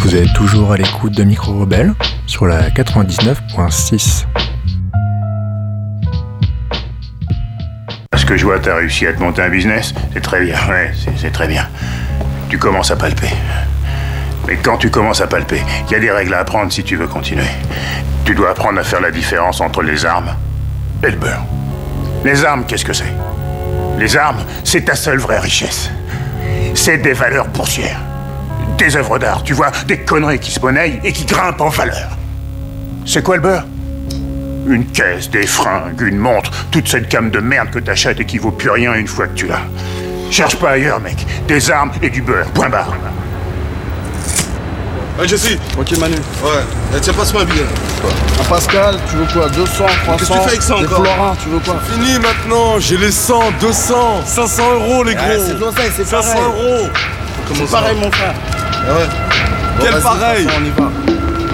Vous êtes toujours à l'écoute de Micro Rebelle sur la 99.6. Parce que je vois, t'as réussi à te monter un business, c'est très bien, ouais, c'est très bien. Tu commences à palper. Mais quand tu commences à palper, il y a des règles à apprendre si tu veux continuer. Tu dois apprendre à faire la différence entre les armes et le beurre. Les armes, qu'est-ce que c'est? Les armes, c'est ta seule vraie richesse. C'est des valeurs boursières. Des œuvres d'art, tu vois, des conneries qui se monnaient et qui grimpent en valeur. C'est quoi le beurre? Une caisse, des fringues, une montre, toute cette gamme de merde que t'achètes et qui vaut plus rien une fois que tu l'as. Cherche pas ailleurs, mec. Des armes et du beurre, point barre. Ouais, Jessie. Ok, Manu. Ouais. Tiens, passe-moi un billet. Un Pascal, tu veux quoi? 200, 300. Qu'est-ce que tu fais avec ça des encore? Florins, tu veux quoi? Fini maintenant, j'ai les 100, 200, 500 euros les gros. C'est pour ça, c'est 500 pareil. euros. C'est pareil, mon frère. Ah ouais. Bon, Quel vas-y, pareil? on y va.